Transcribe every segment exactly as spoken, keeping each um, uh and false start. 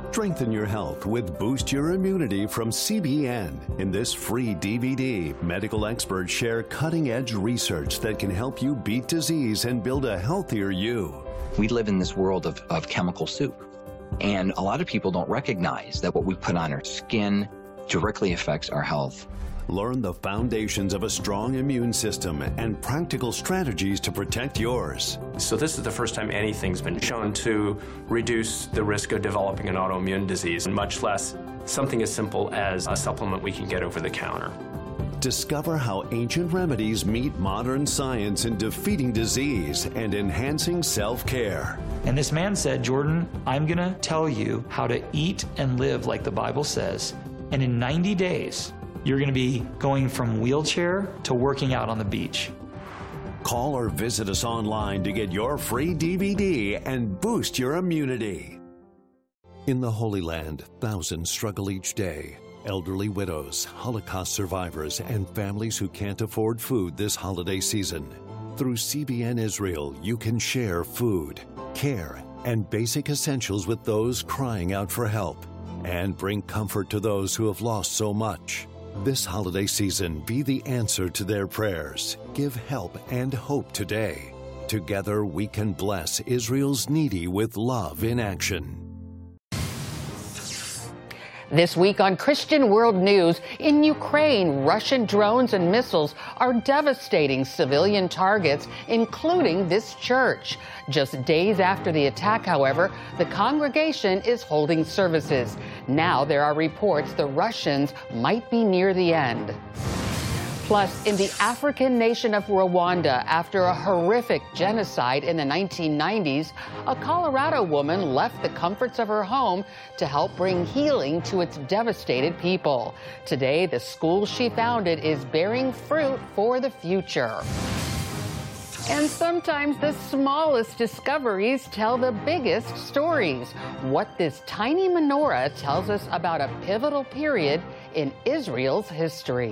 Strengthen your health with Boost Your Immunity from C B N. In this free D V D, medical experts share cutting-edge research that can help you beat disease and build a healthier you. We live in this world of, of chemical soup, and a lot of people don't recognize that what we put on our skin directly affects our health. Learn the foundations of a strong immune system and practical strategies to protect yours. So this is the first time anything's been shown to reduce the risk of developing an autoimmune disease, much less something as simple as a supplement we can get over the counter. Discover how ancient remedies meet modern science in defeating disease and enhancing self-care. And this man said, Jordan, I'm going to tell you how to eat and live like the Bible says. And in ninety days, you're going to be going from wheelchair to working out on the beach. Call or visit us online to get your free D V D and boost your immunity. In the Holy Land, thousands struggle each day. Elderly widows, Holocaust survivors, and families who can't afford food this holiday season. Through C B N Israel, you can share food, care, and basic essentials with those crying out for help, and bring comfort to those who have lost so much. This holiday season, be the answer to their prayers. Give help and hope today. Together, we can bless Israel's needy with love in action. This week on Christian World News, in Ukraine, Russian drones and missiles are devastating civilian targets, including this church. Just days after the attack, however, the congregation is holding services. Now there are reports the Russians might be near the end. Plus, in the African nation of Rwanda, after a horrific genocide in the nineteen nineties, a Colorado woman left the comforts of her home to help bring healing to its devastated people. Today, the school she founded is bearing fruit for the future. And sometimes the smallest discoveries tell the biggest stories. What this tiny menorah tells us about a pivotal period in Israel's history.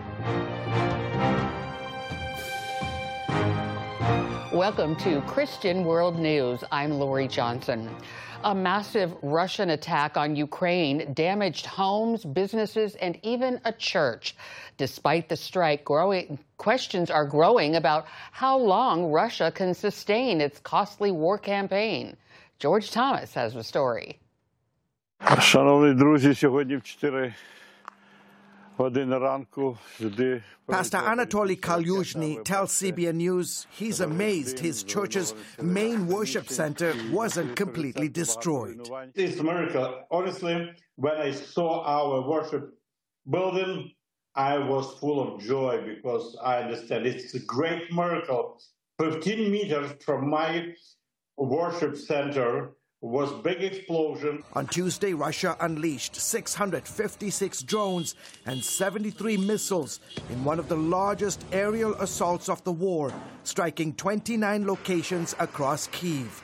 Welcome to Christian World News. I'm Lori Johnson. A massive Russian attack on Ukraine damaged homes, businesses, and even a church. Despite the strike, growing questions are growing about how long Russia can sustain its costly war campaign. George Thomas has the story. Шановні друзі, сьогодні в чотири години ранку сюди. Pastor Anatoly Kalyuzhny tells C B N News he's amazed his church's main worship center wasn't completely destroyed. It's a miracle. Honestly, when I saw our worship building, I was full of joy because I understand it's a great miracle. fifteen meters from my worship center was big explosion. On Tuesday, Russia unleashed six hundred fifty-six drones and seventy-three missiles in one of the largest aerial assaults of the war, striking twenty-nine locations across Kyiv.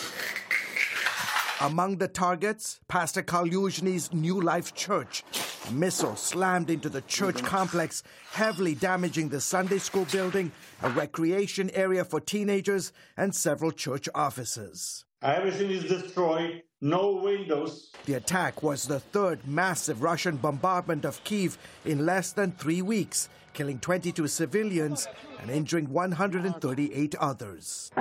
Among the targets, Pastor Kalyuzhny's New Life Church. A missile slammed into the church complex, heavily damaging the Sunday school building, a recreation area for teenagers, and several church offices. Everything is destroyed, no windows. The attack was the third massive Russian bombardment of Kyiv in less than three weeks, killing twenty-two civilians and injuring one hundred thirty-eight others.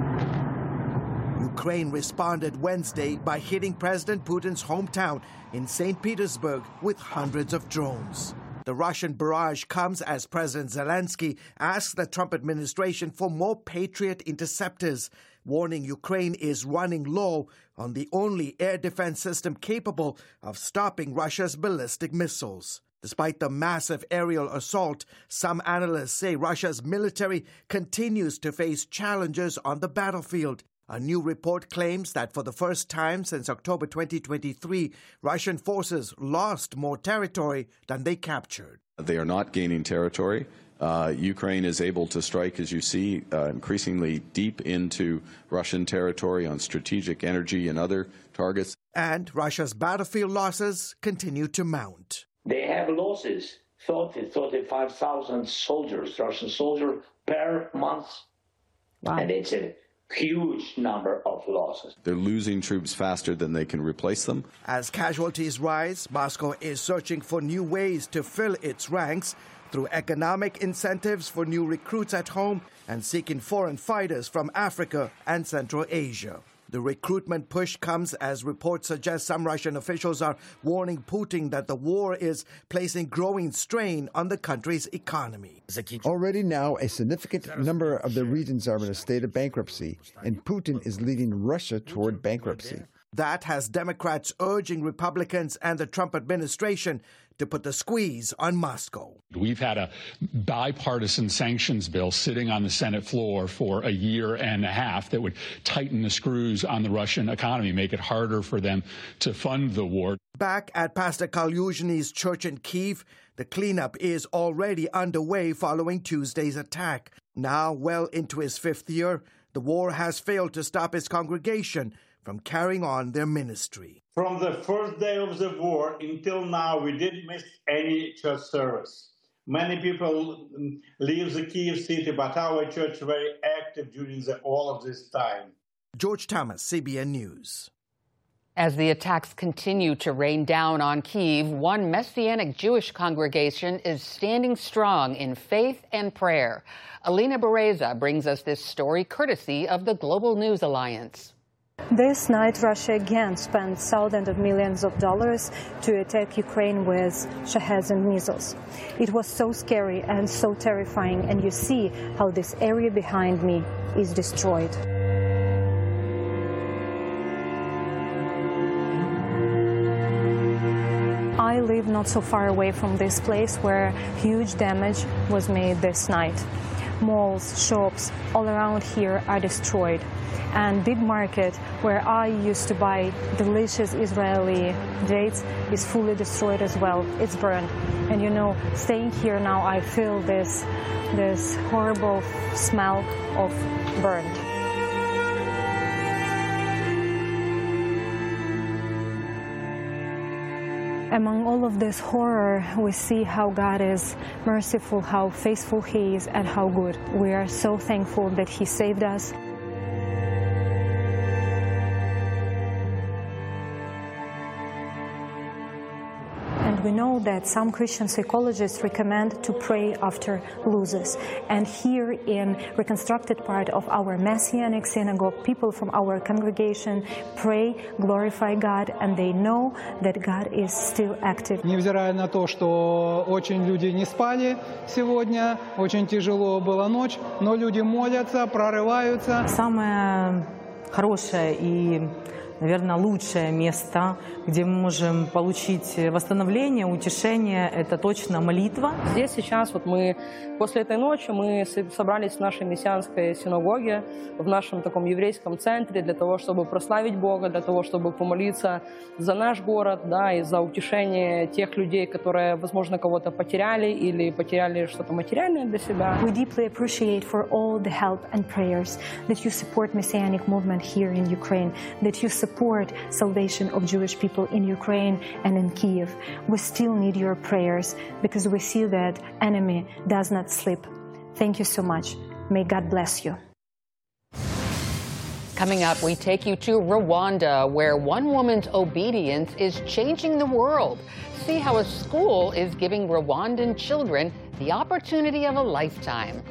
Ukraine responded Wednesday by hitting President Putin's hometown in Saint Petersburg with hundreds of drones. The Russian barrage comes as President Zelensky asks the Trump administration for more Patriot interceptors, warning Ukraine is running low on the only air defense system capable of stopping Russia's ballistic missiles. Despite the massive aerial assault, some analysts say Russia's military continues to face challenges on the battlefield. A new report claims that for the first time since October twenty twenty-three, Russian forces lost more territory than they captured. They are not gaining territory. Uh, Ukraine is able to strike, as you see, uh, increasingly deep into Russian territory on strategic energy and other targets. And Russia's battlefield losses continue to mount. They have losses, thirty, thirty-five thousand soldiers, Russian soldiers per month. Wow. And it's a huge number of losses. They're losing troops faster than they can replace them. As casualties rise, Moscow is searching for new ways to fill its ranks through economic incentives for new recruits at home and seeking foreign fighters from Africa and Central Asia. The recruitment push comes as reports suggest some Russian officials are warning Putin that the war is placing growing strain on the country's economy. Already now, a significant number of the regions are in a state of bankruptcy, and Putin is leading Russia toward bankruptcy. That has Democrats urging Republicans and the Trump administration to put the squeeze on Moscow. We've had a bipartisan sanctions bill sitting on the Senate floor for a year and a half that would tighten the screws on the Russian economy, make it harder for them to fund the war. Back at Pastor Kalyuzhny's church in Kyiv, the cleanup is already underway following Tuesday's attack. Now, well into his fifth year, the war has failed to stop his congregation from carrying on their ministry. From the first day of the war until now, we didn't miss any church service. Many people leave the Kyiv city, but our church is very active during the, all of this time. George Thomas, C B N News. As the attacks continue to rain down on Kyiv, one Messianic Jewish congregation is standing strong in faith and prayer. Alina Bereza brings us this story courtesy of the Global News Alliance. This night, Russia again spent thousands of millions of dollars to attack Ukraine with Shaheds and missiles. It was so scary and so terrifying, and you see how this area behind me is destroyed. I live not so far away from this place where huge damage was made this night. Malls, shops all around here are destroyed. And big market where I used to buy delicious Israeli dates is fully destroyed as well. It's burned. And you know, staying here now, I feel this, this horrible smell of burnt. Among all of this horror, we see how God is merciful, how faithful He is, and how good. We are so thankful that He saved us. We know that some Christian psychologists recommend to pray after losses. And here in reconstructed part of our Messianic synagogue, people from our congregation pray, glorify God, and they know that God is still active. Невзирая на то, что очень люди не спали сегодня, очень тяжело была ночь, но люди молятся, прорываются. Самое хорошее и, наверное, лучшее место, где мы можем получить восстановление, утешение, это точно молитва. Здесь сейчас вот мы после этой ночи мы собрались в нашей мессианской синагоге, в нашем таком еврейском центре для того, чтобы прославить Бога, для того, чтобы помолиться за наш город, да, и за утешение тех людей, которые, возможно, кого-то потеряли или потеряли что-то материальное для себя. We deeply appreciate for all the help and prayers that you support Messianic movement here in Ukraine, that you support salvation of Jewish people in Ukraine and in Kyiv. We still need your prayers because we see that enemy does not sleep. Thank you so much. May God bless you. Coming up, we take you to Rwanda, where one woman's obedience is changing the world. See how a school is giving Rwandan children the opportunity of a lifetime.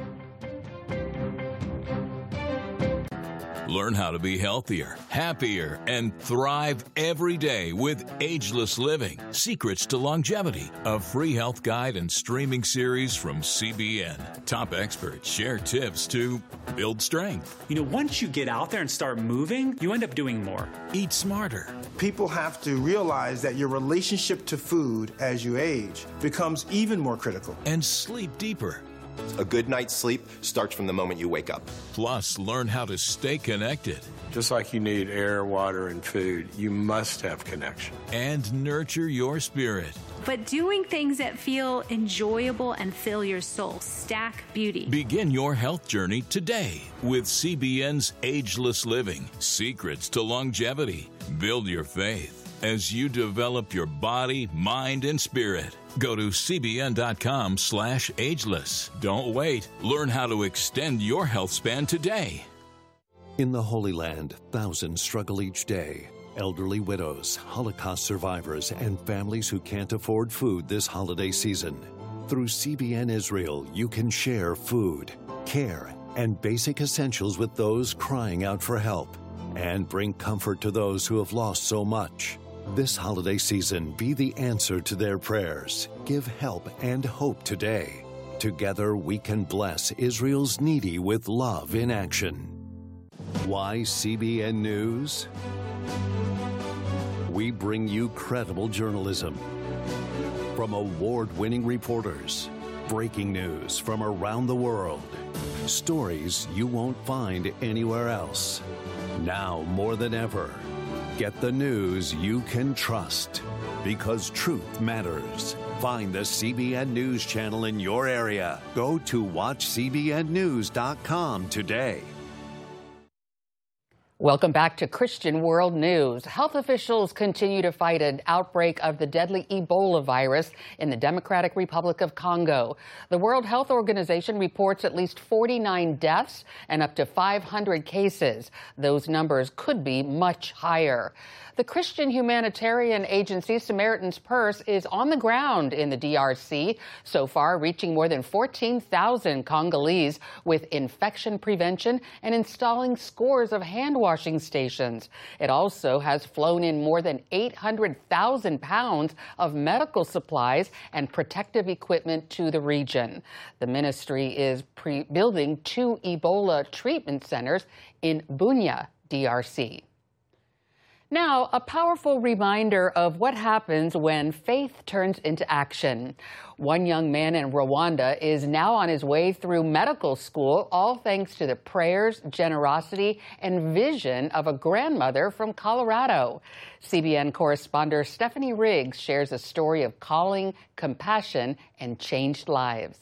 Learn how to be healthier, happier, and thrive every day with Ageless Living, Secrets to Longevity, a free health guide and streaming series from C B N. Top experts share tips to build strength. You know, once you get out there and start moving, you end up doing more. Eat smarter. People have to realize that your relationship to food as you age becomes even more critical. And sleep deeper. A good night's sleep starts from the moment you wake up. Plus, learn how to stay connected. Just like you need air, water, and food, you must have connection. And nurture your spirit. But doing things that feel enjoyable and fill your soul. Stack Beauty. Begin your health journey today with C B N's Ageless Living, Secrets to Longevity. Build your faith as you develop your body, mind, and spirit. Go to cbn.com slash ageless. Don't wait. Learn how to extend your health span today. In the Holy Land, thousands struggle each day. Elderly widows, Holocaust survivors, and families who can't afford food this holiday season. Through C B N Israel, you can share food, care, and basic essentials with those crying out for help, and bring comfort to those who have lost so much. This holiday season, be the answer to their prayers. Give help and hope today. Together, we can bless Israel's needy with love in action. Why C B N News? We bring you credible journalism from award-winning reporters, breaking news from around the world, stories you won't find anywhere else. Now more than ever, get the news you can trust, because truth matters. Find the C B N News channel in your area. Go to watch C B N news dot com today. Welcome back to Christian World News. Health officials continue to fight an outbreak of the deadly Ebola virus in the Democratic Republic of Congo. The World Health Organization reports at least forty-nine deaths and up to five hundred cases. Those numbers could be much higher. The Christian humanitarian agency Samaritan's Purse is on the ground in the D R C, so far reaching more than fourteen thousand Congolese with infection prevention and installing scores of hand washing stations. It also has flown in more than eight hundred thousand pounds of medical supplies and protective equipment to the region. The ministry is pre- building two Ebola treatment centers in Bunia, D R C. Now, a powerful reminder of what happens when faith turns into action. One young man in Rwanda is now on his way through medical school, all thanks to the prayers, generosity, and vision of a grandmother from Colorado. C B N correspondent Stephanie Riggs shares a story of calling, compassion, and changed lives.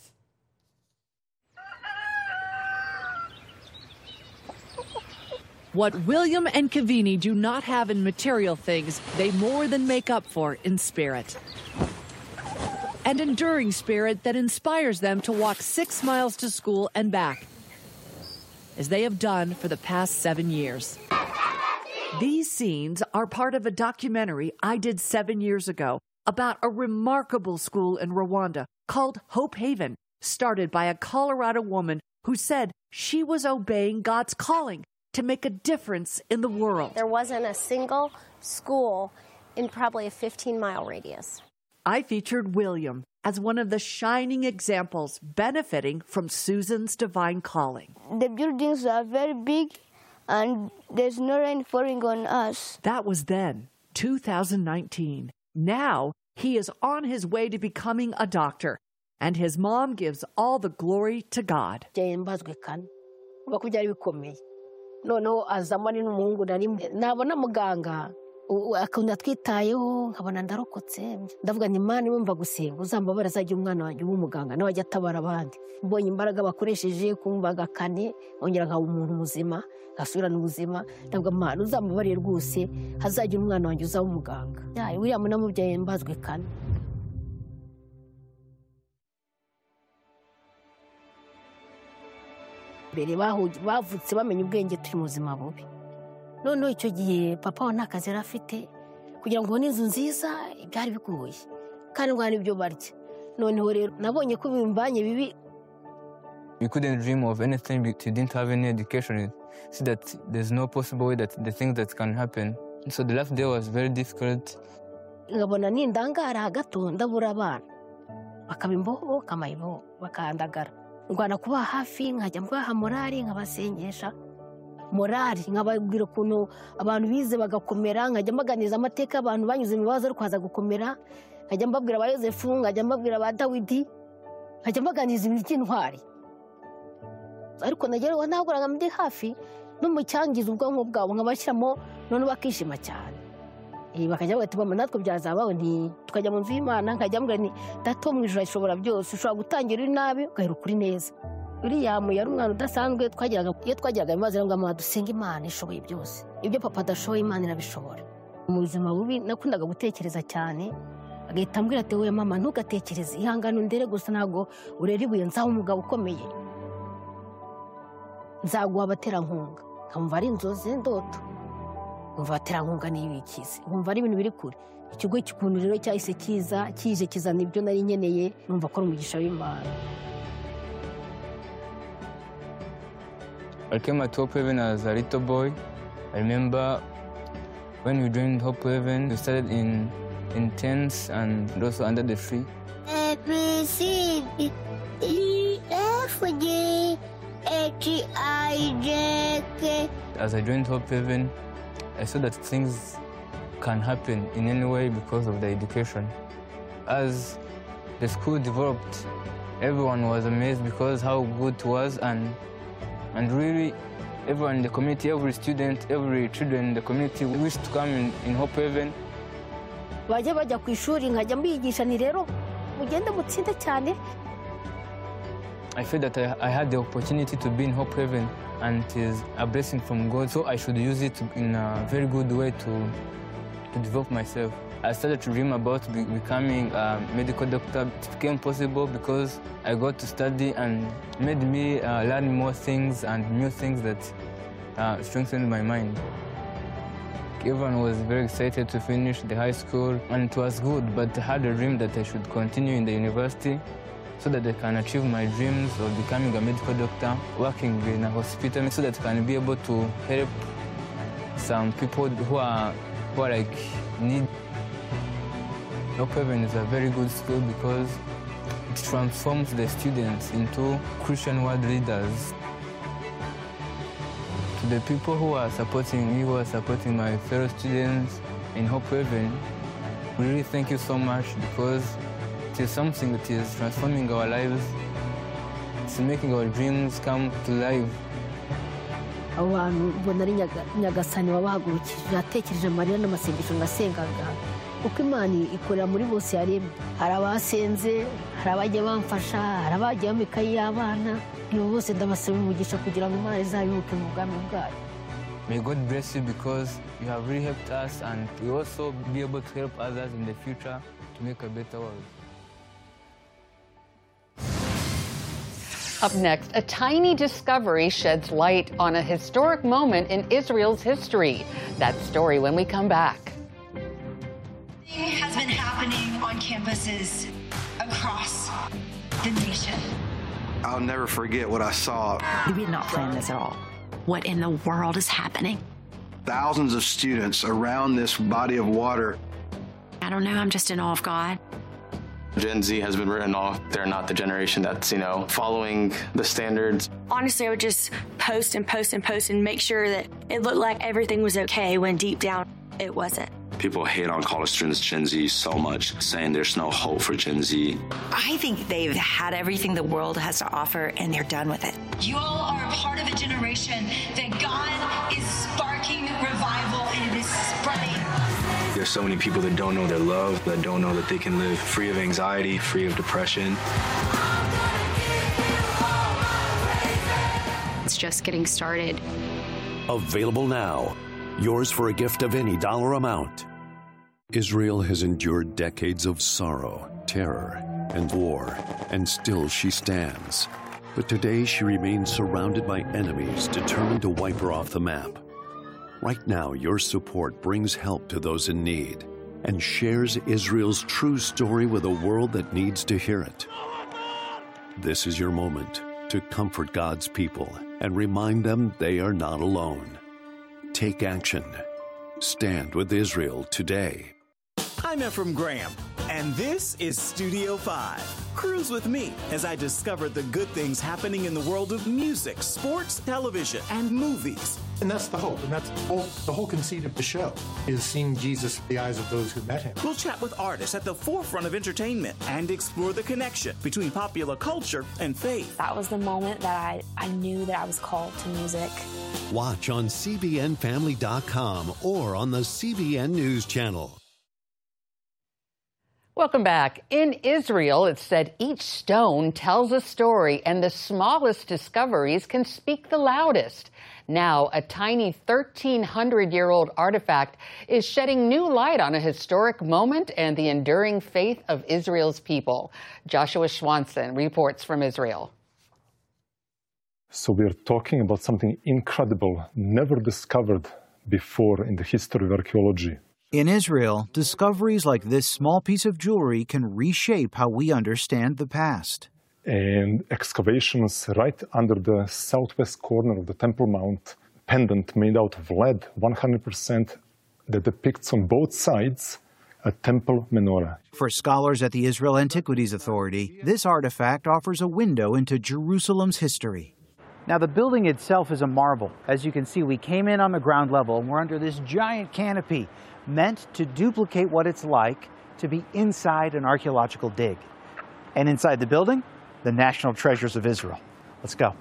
What William and Kavini do not have in material things, they more than make up for in spirit. An enduring spirit that inspires them to walk six miles to school and back, as they have done for the past seven years. These scenes are part of a documentary I did seven years ago about a remarkable school in Rwanda called Hope Haven, started by a Colorado woman who said she was obeying God's calling to make a difference in the world. There wasn't a single school in probably a fifteen mile radius. I featured William as one of the shining examples benefiting from Susan's divine calling. The buildings are very big and there's no rain falling on us. That was then, two thousand nineteen. Now he is on his way to becoming a doctor, and his mom gives all the glory to God. noneho azamo ni n'umuhungu na rimwe nabona muganga akunda twitayeho nkabona ndarokotse ndavuga nti Imana wumva gusenga uzambabara azajya umwana wanjye w'umuganga nawe ajya atabara abandi mbonye imbaraga bakoresheje kumva gakane ongera nkaba umuntu muzima gasubirana ubuzima ndavuga Imana uzambabare rwose hazajya umwana wanjye uzaba umuganga yaye William namubyaye mbazwe kane. Bere bavutse bamenye ubwenge turi muzima bubi noneho icyo gihe papa wa ntakazi yarafite kugira ngo ubone inzu nziza byari bigoye kandi ngo n'ibyo barya noneho rero nabonye ko bimbanye bibi. We couldn't dream of anything if you didn't have any education. See that there's no possible way that the things that can happen. So the last day was very difficult. Ngabona nindangara gato ndabura abana bakabimboho kamayibo bakandagara ngwana kuba hafi nkajya mbaha morali nkabasengesha morali nkababwira kuno abantu bize bagakomera nkajya mbaganiza amateka abantu banyuze mu bibazo rwaza gukomera nkajya mbabwira ba Yosefu nkajya mbabwira ba Dawidi nkajya mbaganiza iby'intwari ariko nagera naguraga ndi hafi no mu cyangiza ubwonko bwabo nkabashyiramo none bakishima cyane eh bakajya batuma natwe byazabaho nti tukajya mu nzu y'Imana nkajya mbwira ni dato mu ijuru ashobora byose ushobora gutangira nabi ugahera kuri neza. William yari umwana udasanzwe twagiraga iyo twagiraga ibibazo ngo ama dusenga Imana ishoboye byose ibyo papa adashoboye Imana irabishobora. Mu buzima bubi nakundaga gutekereza cyane agahita ambwira ati we mama ntugatekereze ihangano ndere gusa nago urera ibuye nzaho umugabo ukomeye nzaguha abaterankunga nkumva ari inzozi ndoto nkumva baterankunga n'ibikizi nkumva ari ibintu biri kure ikigo cy'ukuntu rero cyahise kiza kije kizana ibyo nari nkeneye numva ko ari umugisha w'Imana. I came at Hope Haven as a little boy. I remember when we joined Hope Haven, we started in in tents and also under the tree. A, B, C, D, E, F, G, H, I, J, K. As I joined Hope Haven, I saw that things can happen in any way because of the education. As the school developed, everyone was amazed because how good it was, and and really everyone in the community, every student, every children in the community wished to come in, in Hope Haven. Bajya bajya ku ishuri nkajya mbigisha ni rero mugende mutsinde cyane. I feel that I, I had the opportunity to be in Hope Haven, and it is a blessing from God, so I should use it in a very good way to to develop myself. I started to dream about be becoming a medical doctor. It became possible because I got to study and made me uh, learn more things and new things that uh, strengthened my mind. Everyone was very excited to finish the high school, and it was good, but I had a dream that I should continue in the university so that I can achieve my dreams of becoming a medical doctor, working in a hospital, so that I can be able to help some people who are, who are like need. Hope Haven is a very good school because it transforms the students into Christian world leaders. To the people who are supporting me, who are supporting my fellow students in Hope Haven, we really thank you so much because it is something that is transforming our lives. It's making our dreams come to life. Abantu mbona ari Nyagasani wabahagurukije yatekereje Mariya n'amasengesho ngasengaga uko Imana ikorera muri bose yaremye. Hari abasenze, hari abajya bamfasha, hari abajya bamikaye y'abana, nibo bose ndabasaba umugisha kugira ngo Imana izabibuke mu bwami bwayo. May God bless you because you have really helped us, and we also be able to help others in the future to make a better world. Up next, a tiny discovery sheds light on a historic moment in Israel's history. That story when we come back. Has been happening on campuses across the nation. I'll never forget what I saw. We did not plan this at all. What in the world is happening? Thousands of students around this body of water. I don't know, I'm just in awe of God. Gen Z has been written off. They're not the generation that's, you know, following the standards. Honestly, I would just post and post and post and make sure that it looked like everything was okay when deep down it wasn't. People hate on college students, Gen Z, so much, saying there's no hope for Gen Z. I think they've had everything the world has to offer, and they're done with it. You all are a part of a generation that God is sparking revival, and it is spreading. There's so many people that don't know their love, that don't know that they can live free of anxiety, free of depression. It's just getting started. Available now. Yours for a gift of any dollar amount. Israel has endured decades of sorrow, terror, and war, and still she stands. But today she remains surrounded by enemies determined to wipe her off the map. Right now, your support brings help to those in need and shares Israel's true story with a world that needs to hear it. This is your moment to comfort God's people and remind them they are not alone. Take action. Stand with Israel today. I'm Ephraim Graham, and this is Studio five. Cruise with me as I discover the good things happening in the world of music, sports, television, and movies. And that's the hope, and that's whole, the whole conceit of the show, is seeing Jesus through the eyes of those who met him. We'll chat with artists at the forefront of entertainment and explore the connection between popular culture and faith. That was the moment that I, I knew that I was called to music. Watch on C B N Family dot com or on the C B N News Channel. Welcome back. In Israel, it's said each stone tells a story, and the smallest discoveries can speak the loudest. Now, a tiny thirteen hundred year old artifact is shedding new light on a historic moment and the enduring faith of Israel's people. Joshua Schwanson reports from Israel. So we're talking about something incredible, never discovered before in the history of archaeology. In Israel, discoveries like this small piece of jewelry can reshape how we understand the past. And excavations right under the southwest corner of the Temple Mount, pendant made out of lead, one hundred percent, that depicts on both sides a temple menorah. For scholars at the Israel Antiquities Authority, this artifact offers a window into Jerusalem's history. Now, the building itself is a marvel. As you can see, we came in on the ground level and we're under this giant canopy meant to duplicate what it's like to be inside an archaeological dig. And inside the building, the national treasures of Israel. Let's go.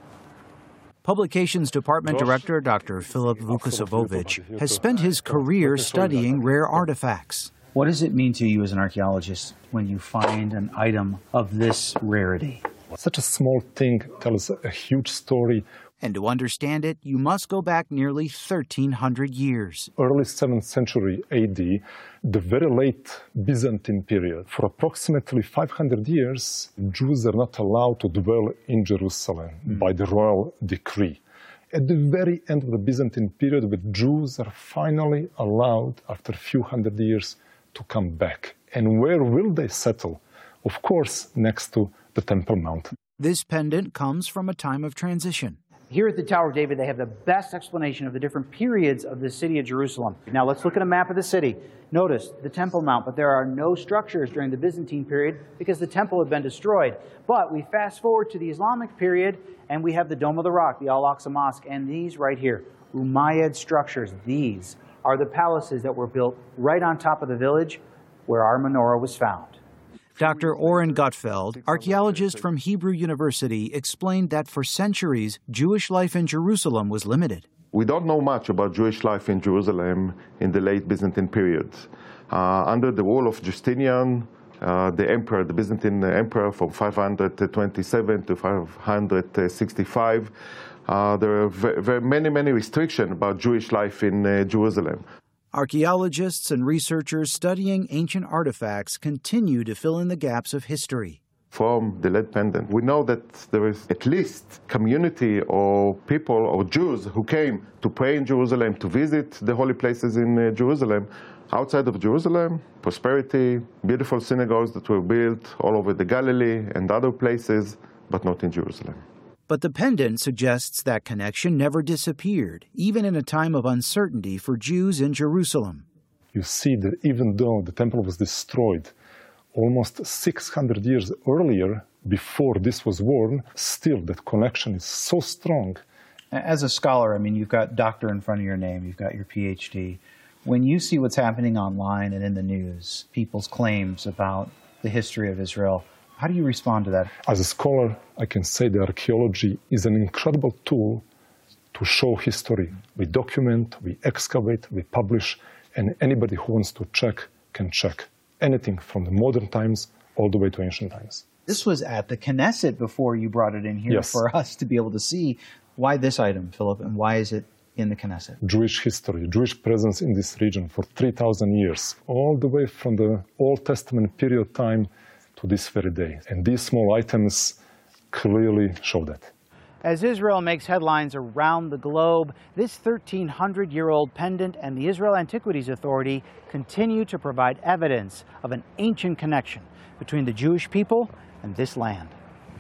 Publications Department Director Doctor Philip Vukasovovich has spent his career studying rare artifacts. What does it mean to you as an archaeologist when you find an item of this rarity? Such a small thing tells a huge story. And to understand it, you must go back nearly thirteen hundred years. Early seventh century A D, the very late Byzantine period. For approximately five hundred years, Jews are not allowed to dwell in Jerusalem mm. by the royal decree. At the very end of the Byzantine period, the Jews are finally allowed, after a few hundred years, to come back. And where will they settle? Of course, next to the Temple Mount. This pendant comes from a time of transition. Here at the Tower of David, they have the best explanation of the different periods of the city of Jerusalem. Now let's look at a map of the city. Notice the Temple Mount, but there are no structures during the Byzantine period because the temple had been destroyed. But we fast forward to the Islamic period, and we have the Dome of the Rock, the Al-Aqsa Mosque, and these right here, Umayyad structures. These are the palaces that were built right on top of the village where our menorah was found. Doctor Oren Gottfeld, archaeologist from Hebrew University, explained that for centuries, Jewish life in Jerusalem was limited. We don't know much about Jewish life in Jerusalem in the late Byzantine period. Uh, under the rule of Justinian, uh, the emperor, the Byzantine emperor from five hundred twenty-seven to five hundred sixty-five, uh, there are very, very many, many restrictions about Jewish life in uh, Jerusalem. Archaeologists and researchers studying ancient artifacts continue to fill in the gaps of history. From the lead pendant, we know that there is at least community or people or Jews who came to pray in Jerusalem, to visit the holy places in uh, Jerusalem. Outside of Jerusalem, prosperity, beautiful synagogues that were built all over the Galilee and other places, but not in Jerusalem. But the pendant suggests that connection never disappeared, even in a time of uncertainty for Jews in Jerusalem. You see that even though the temple was destroyed almost six hundred years earlier, before this was worn, still that connection is so strong. As a scholar, I mean, you've got doctor in front of your name, you've got your P H D. When you see what's happening online and in the news, people's claims about the history of Israel, how do you respond to that? As a scholar, I can say that archaeology is an incredible tool to show history. We document, we excavate, we publish, and anybody who wants to check can check. Anything from the modern times all the way to ancient times. This was at the Knesset before you brought it in here yes. for us to be able to see. Why this item, Philip, and why is it in the Knesset? Jewish history, Jewish presence in this region for three thousand years, all the way from the Old Testament period time to this very day. And these small items clearly show that. As Israel makes headlines around the globe, this thirteen hundred year old pendant and the Israel Antiquities Authority continue to provide evidence of an ancient connection between the Jewish people and this land.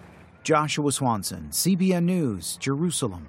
Joshua Swanson, C B N News, Jerusalem.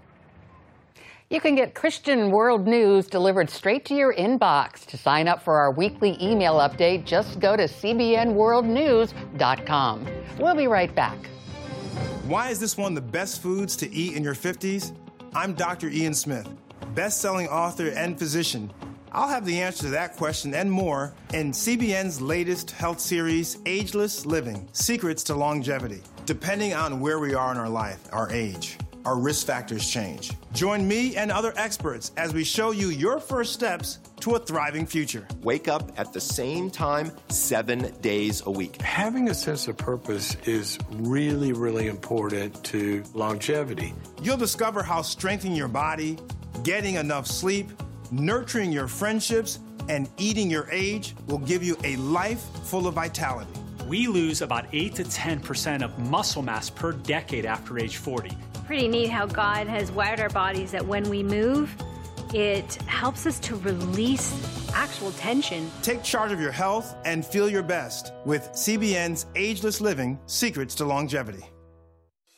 You can get Christian World News delivered straight to your inbox. To sign up for our weekly email update, just go to c b n world news dot com. We'll be right back. Why is this one of the best foods to eat in your fifties? I'm Doctor Ian Smith, best-selling author and physician. I'll have the answer to that question and more in C B N's latest health series, Ageless Living: Secrets to Longevity. Depending on where we are in our life, our age, our risk factors change. Join me and other experts as we show you your first steps to a thriving future. Wake up at the same time, seven days a week. Having a sense of purpose is really, really important to longevity. You'll discover how strengthening your body, getting enough sleep, nurturing your friendships, and eating your age will give you a life full of vitality. We lose about eight to ten percent of muscle mass per decade after age forty. pretty neat how God has wired our bodies that when we move, it helps us to release actual tension. Take charge of your health and feel your best with C B N's Ageless Living: Secrets to Longevity.